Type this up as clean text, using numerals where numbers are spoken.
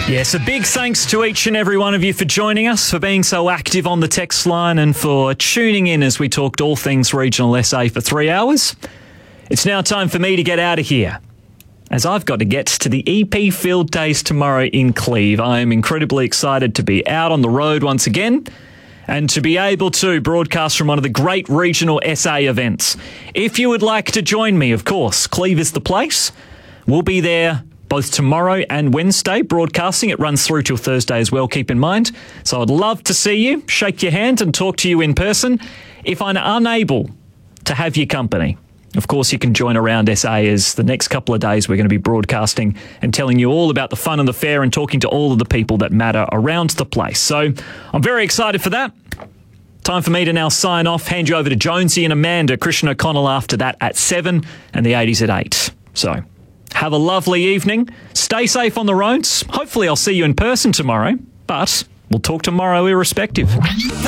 Yes, a big thanks to each and every one of you for joining us, for being so active on the text line and for tuning in as we talked all things regional SA for 3 hours. It's now time for me to get out of here, as I've got to get to the EP Field Days tomorrow in Cleve. I am incredibly excited to be out on the road once again and to be able to broadcast from one of the great regional SA events. If you would like to join me, of course, Cleve is the place. We'll be there both tomorrow and Wednesday broadcasting. It runs through till Thursday as well, keep in mind. So I'd love to see you, shake your hand and talk to you in person. If I'm unable to have your company, of course you can join Around SA, as the next couple of days we're going to be broadcasting and telling you all about the fun and the fair and talking to all of the people that matter around the place. So I'm very excited for that. Time for me to now sign off, hand you over to Jonesy and Amanda, Christian O'Connell after that at 7 and the 80s at 8. So have a lovely evening. Stay safe on the roads. Hopefully I'll see you in person tomorrow, but we'll talk tomorrow irrespective.